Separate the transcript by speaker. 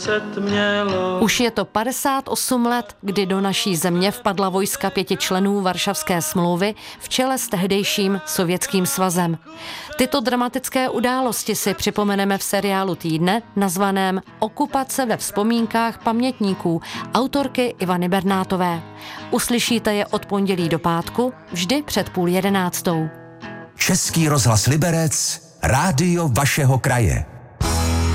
Speaker 1: 10 mělo.
Speaker 2: Už je to 58 let, kdy do naší země vpadla vojska 5 členů Varšavské smlouvy v čele s tehdejším Sovětským svazem. Tyto dramatické události si připomeneme v seriálu týdne nazvaném Okupace ve vzpomínkách pamětníků autorky Ivany Bernátové. Uslyšíte je od pondělí do pátku, vždy před 10:30.
Speaker 3: Český rozhlas Liberec, rádio vašeho kraje.